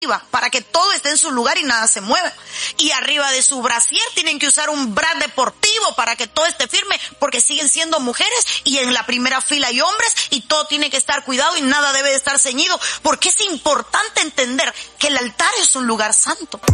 para que todo esté en su lugar y nada se mueva. Y arriba de su brasier tienen que usar un bra deportivo para que todo esté firme, porque siguen siendo mujeres y en la primera fila hay hombres y todo tiene que estar cuidado y nada debe de estar ceñido, porque es importante entender que el altar es un lugar santo.